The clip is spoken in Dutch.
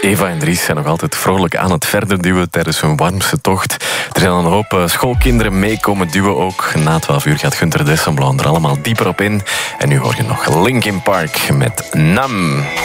Eva en Dries zijn nog altijd vrolijk aan het verder duwen tijdens hun warmste tocht. Er zijn een hoop schoolkinderen meekomen duwen ook. Na 12 uur gaat Gunther Dessemblad er allemaal dieper op in. En nu hoor je nog Linkin Park met Nam.